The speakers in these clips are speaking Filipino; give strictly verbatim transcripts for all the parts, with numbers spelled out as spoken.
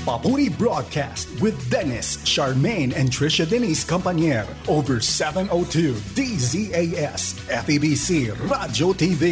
Papuri Broadcast with Dennis, Charmaine, and Trisha Denise Campanier over seven oh two D Z A S F E B C Radio T V.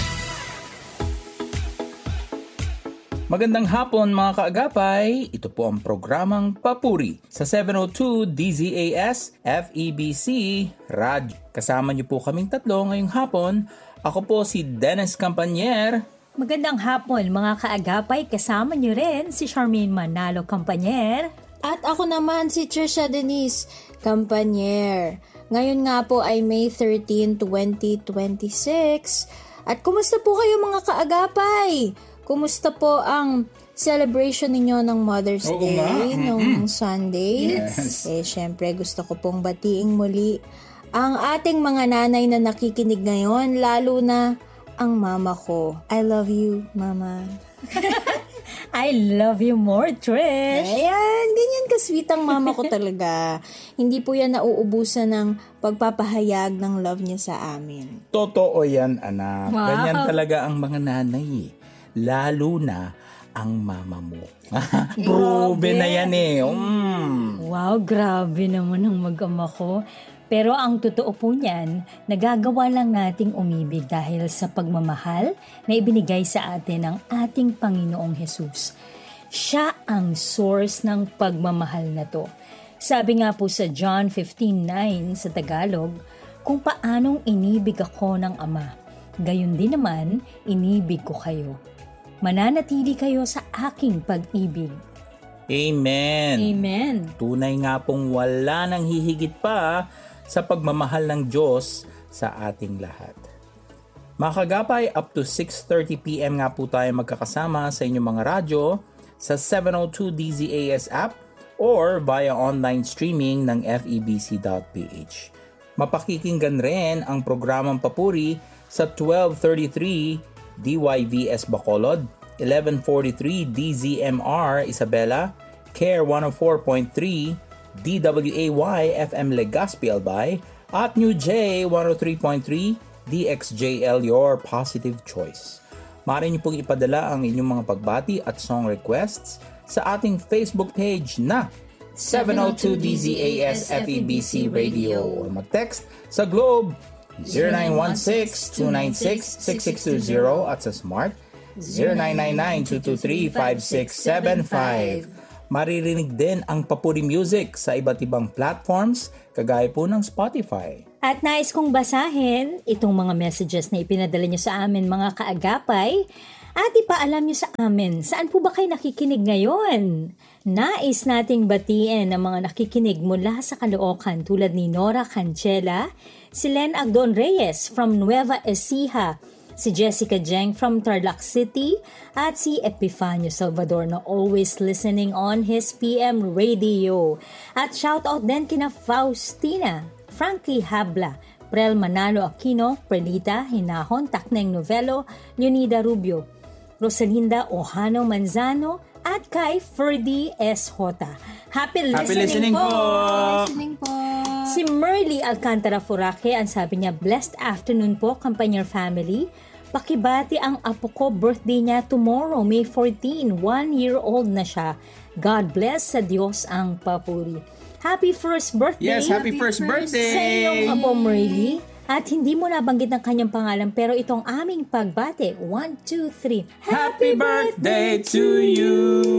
Magandang hapon mga kaagapay, ito po ang programang Papuri sa seven oh two D Z A S F E B C Radio. Kasama niyo po kaming tatlo ngayong hapon. Ako po si Dennis Campanier. Magandang hapon mga kaagapay, kasama niyo rin si Charmaine Manalo Campanier. At ako naman si Trisha Denise Campanier. Ngayon nga po ay May thirteenth, twenty twenty-six. At kumusta po kayo mga kaagapay? Kumusta po ang celebration ninyo ng Mother's Oo Day nga. nung Sunday? Yes. Eh, syempre gusto ko pong batiin muli ang ating mga nanay na nakikinig ngayon, lalo na ang mama ko. I love you, mama. I love you more, Trish. Ayan, ganyan ka-sweet ang mama ko talaga. Hindi po yan nauubusan ng pagpapahayag ng love niya sa amin. Totoo yan, anak. Wow. Ganyan talaga ang mga nanay. Lalo na ang mama mo. Proven na yan eh. Mm. Wow, grabe naman ang mag-ama ko. Pero ang totoo po niyan, nagagawa lang nating umibig dahil sa pagmamahal na ibinigay sa atin ng ating Panginoong Hesus. Siya ang source ng pagmamahal na to. Sabi nga po sa John fifteen nine sa Tagalog, kung paanong inibig ako ng Ama, gayon din naman inibig ko kayo. Mananatili kayo sa aking pag-ibig. Amen. Amen. Tunay nga pong wala nang hihigit pa sa pagmamahal ng Diyos sa ating lahat. Mga kagapay, up to six thirty p.m. nga po tayo magkakasama sa inyong mga radyo sa seven oh two D Z A S app or via online streaming ng F E B C dot p h. Mapakikinggan rin ang programang Papuri sa twelve thirty-three D Y V S Bacolod, eleven forty-three D Z M R Isabela, Care one oh four point three D W A Y F M Legazpi Albay at New J one oh three point three D X J L, your positive choice. Maaari niyo pong ipadala ang inyong mga pagbati at song requests sa ating Facebook page na seven oh two D Z A S F E B C Radio o mag-text sa Globe zero nine one six two nine six six six two zero at sa Smart zero nine nine nine two two three five six seven five. Maririnig din ang Papuri Music sa iba't ibang platforms kagaya po ng Spotify. At nais kong basahin itong mga messages na ipinadala niyo sa amin mga kaagapay at ipaalam niyo sa amin saan po ba kayo nakikinig ngayon. Nais nating batiin ang mga nakikinig mula sa Caloocan tulad ni Nora Cancela, si Len Agdon Reyes from Nueva Ecija, si Jessica Jeng from Tarlac City, at si Epifanio Salvador na always listening on his P M radio. At shoutout din kina Faustina, Frankie Habla, Prel Manalo Aquino, Perlita Hinahon, Takneng Novelo, Leonida Rubio, Rosalinda Ohano Manzano, at kay Ferdy S. Hota. Happy listening, Happy listening po! Happy listening po! Si Merly Alcantara Furaque, ang sabi niya, blessed afternoon po, Campanier family. Pakibati ang apo ko, birthday niya tomorrow, May fourteenth. One year old na siya. God bless, sa Diyos ang papuri. Happy first birthday! Yes, happy first birthday! Sa iyong apo, Merly. At hindi mo nabanggit ng kanyang pangalan, pero itong aming pagbati. One, two, three. Happy birthday to you!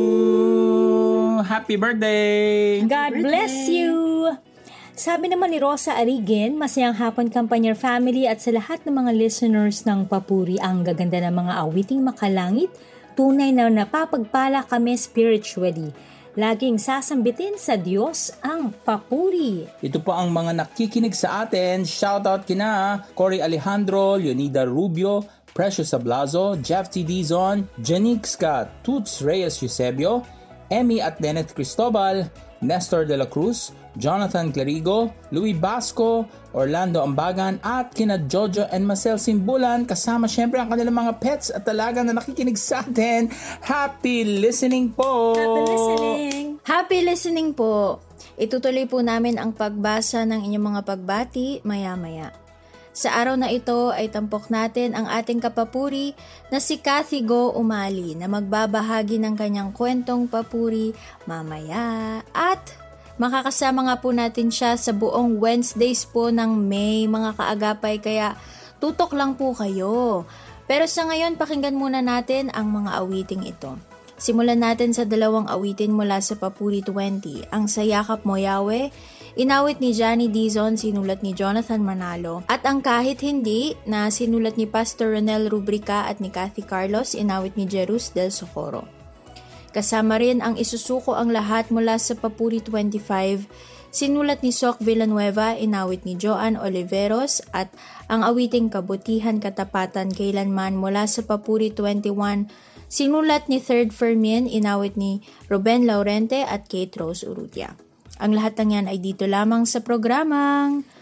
Happy birthday! God bless you! Sabi naman ni Rosa Arigin, masayang hapon Campanier family at sa lahat ng mga listeners ng Papuri, ang gaganda ng mga awiting makalangit, tunay na napapagpala kami spiritually. Laging sasambitin sa Diyos ang papuri. Ito po ang mga nakikinig sa atin. Shoutout kina Cory Alejandro, Leonida Rubio, Precious Sablazo, Jeff T. Dizon, Janixka Toots Reyes Eusebio, Emmy at Deneth Cristobal, Nestor de la Cruz, Jonathan Clarigo, Louis Basco, Orlando Ambagan, at kina Jojo and Marcel Simbulan, kasama syempre ang kanilang mga pets at talaga na nakikinig sa atin. Happy listening po! Happy listening! Happy listening po! Itutuloy po namin ang pagbasa ng inyong mga pagbati maya-maya. Sa araw na ito ay tampok natin ang ating kapapuri na si Kathy Go Umali na magbabahagi ng kanyang kwentong papuri mamaya. At makakasama nga po natin siya sa buong Wednesdays po ng May, mga kaagapay, kaya tutok lang po kayo. Pero sa ngayon, pakinggan muna natin ang mga awiting ito. Simulan natin sa dalawang awitin mula sa Papuri twenty, ang Sayakap Mo Yahweh, inawit ni Johnny Dizon, sinulat ni Jonathan Manalo, at ang Kahit Hindi na sinulat ni Pastor Ronel Rubrica at ni Kathy Carlos, inawit ni Jerus del Socorro. Kasama rin ang Isusuko ang Lahat mula sa Papuri twenty-five, sinulat ni Soc Villanueva, inawit ni Joan Oliveros, at ang awiting Kabutihan Katapatan Kailanman mula sa Papuri twenty-one, sinulat ni Third Fermin, inawit ni Ruben Laurente at Kate Rose Urrutia. Ang lahat ng yan ay dito lamang sa programang